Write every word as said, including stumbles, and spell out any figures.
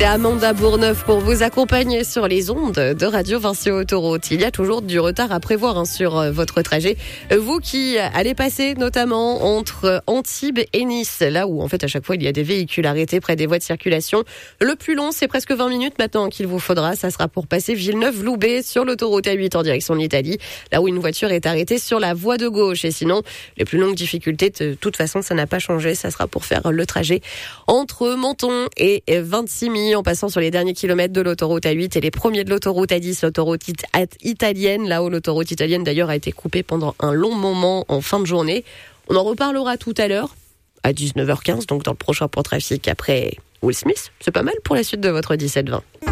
C'est Amanda Bourneuf pour vous accompagner sur les ondes de Radio Vinci Autoroute. Il y a toujours du retard à prévoir hein, sur votre trajet. Vous qui allez passer notamment entre Antibes et Nice, là où en fait à chaque fois il y a des véhicules arrêtés près des voies de circulation. Le plus long, c'est presque vingt minutes maintenant qu'il vous faudra. Ça sera pour passer Villeneuve-Loubet sur l'autoroute A huit en direction de l'Italie, là où une voiture est arrêtée sur la voie de gauche. Et sinon, les plus longues difficultés, de toute façon, ça n'a pas changé. Ça sera pour faire le trajet entre Menton et Vintimille, en passant sur les derniers kilomètres de l'autoroute A huit et les premiers de l'autoroute A dix, l'autoroute it- italienne, là où l'autoroute italienne d'ailleurs a été coupée pendant un long moment en fin de journée. On en reparlera tout à l'heure à dix-neuf heures quinze, donc dans le prochain point trafic après Will Smith. C'est pas mal pour la suite de votre dix-sept vingt.